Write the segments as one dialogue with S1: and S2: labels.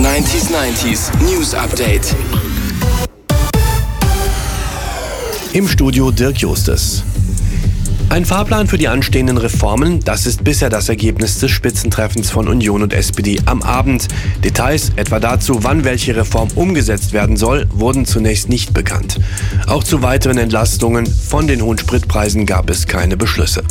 S1: 90s News Update.
S2: Im Studio Dirk Justus. Ein Fahrplan für die anstehenden Reformen, das ist bisher das Ergebnis des Spitzentreffens von Union und SPD am Abend. Details, etwa dazu, wann welche Reform umgesetzt werden soll, wurden zunächst nicht bekannt. Auch zu weiteren Entlastungen von den hohen Spritpreisen gab es keine Beschlüsse.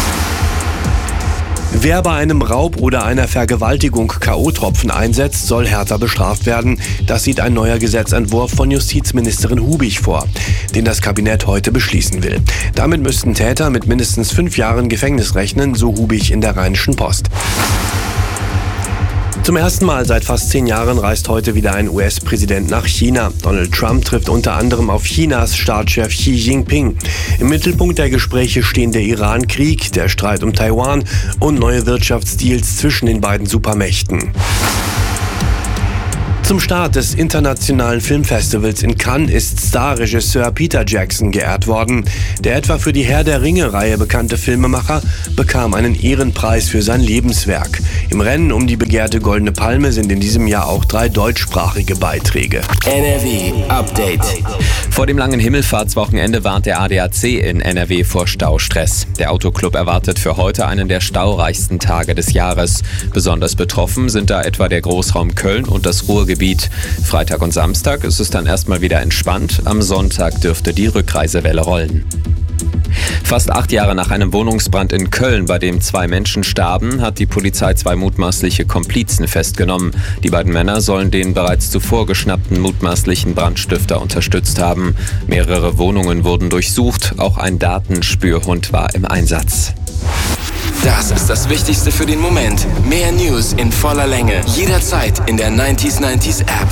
S2: Wer bei einem Raub oder einer Vergewaltigung K.O.-Tropfen einsetzt, soll härter bestraft werden. Das sieht ein neuer Gesetzentwurf von Justizministerin Hubig vor, den das Kabinett heute beschließen will. Damit müssten Täter mit mindestens 5 Jahren Gefängnis rechnen, so Hubig in der Rheinischen Post. Zum ersten Mal seit fast 10 Jahren reist heute wieder ein US-Präsident nach China. Donald Trump trifft unter anderem auf Chinas Staatschef Xi Jinping. Im Mittelpunkt der Gespräche stehen der Iran-Krieg, der Streit um Taiwan und neue Wirtschaftsdeals zwischen den beiden Supermächten. Zum Start des Internationalen Filmfestivals in Cannes ist Starregisseur Peter Jackson geehrt worden. Der etwa für die Herr der Ringe-Reihe bekannte Filmemacher bekam einen Ehrenpreis für sein Lebenswerk. Im Rennen um die begehrte Goldene Palme sind in diesem Jahr auch 3 deutschsprachige Beiträge.
S1: NRW Update.
S3: Vor dem langen Himmelfahrtswochenende warnt der ADAC in NRW vor Staustress. Der Autoclub erwartet für heute einen der staureichsten Tage des Jahres. Besonders betroffen sind da etwa der Großraum Köln und das Ruhrgebiet. Freitag und Samstag ist es dann erstmal wieder entspannt. Am Sonntag dürfte die Rückreisewelle rollen. Fast 8 Jahre nach einem Wohnungsbrand in Köln, bei dem 2 Menschen starben, hat die Polizei 2 mutmaßliche Komplizen festgenommen. Die beiden Männer sollen den bereits zuvor geschnappten mutmaßlichen Brandstifter unterstützt haben. Mehrere Wohnungen wurden durchsucht, auch ein Datenspürhund war im Einsatz.
S1: Das ist das Wichtigste für den Moment. Mehr News in voller Länge. Jederzeit in der 90s App.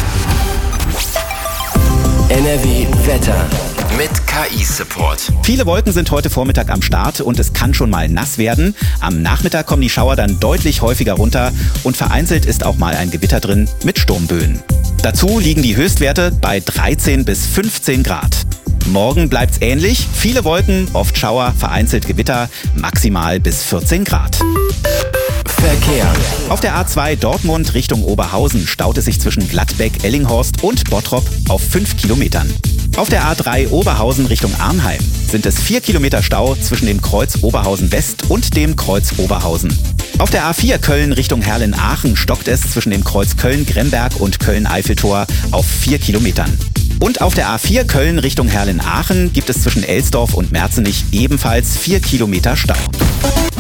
S1: NRW Wetter mit KI-Support.
S4: Viele Wolken sind heute Vormittag am Start und es kann schon mal nass werden. Am Nachmittag kommen die Schauer dann deutlich häufiger runter und vereinzelt ist auch mal ein Gewitter drin mit Sturmböen. Dazu liegen die Höchstwerte bei 13 bis 15 Grad. Morgen bleibt's ähnlich. Viele Wolken, oft Schauer, vereinzelt Gewitter, maximal bis 14 Grad.
S1: Verkehr.
S4: Auf der A2 Dortmund Richtung Oberhausen staut es sich zwischen Gladbeck, Ellinghorst und Bottrop auf 5 Kilometern. Auf der A3 Oberhausen Richtung Arnheim sind es 4 Kilometer Stau zwischen dem Kreuz Oberhausen West und dem Kreuz Oberhausen. Auf der A4 Köln Richtung Herrlen-Aachen stockt es zwischen dem Kreuz Köln-Gremberg und Köln-Eiffeltor auf 4 Kilometern. Und auf der A4 Köln Richtung Herrlen-Aachen gibt es zwischen Elsdorf und Merzenich ebenfalls 4 Kilometer Stau.